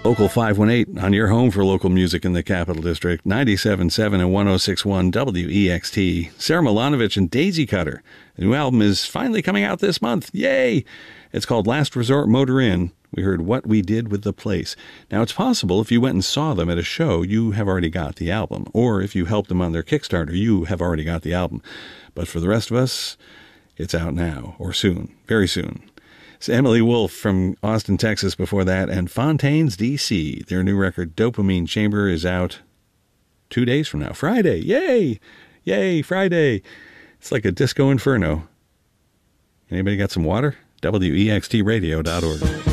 Local 518 on your home for local music in the Capital District. 97.7 and 106.1 WEXT. Sarah Milanovic and Daisy Cutter. The new album is finally coming out this month. Yay! It's called Last Resort Motor Inn. We heard What We Did with the Place. Now, it's possible if you went and saw them at a show, you have already got the album. Or if you helped them on their Kickstarter, you have already got the album. But for the rest of us, it's out now, or soon, very soon. It's Emily Wolfe from Austin, Texas before that, and Fontaines, D.C. Their new record, Dopamine Chamber, is out 2 days from now. Friday. Yay! Yay, Friday. It's like a disco inferno. Anybody got some water? WEXTradio.org.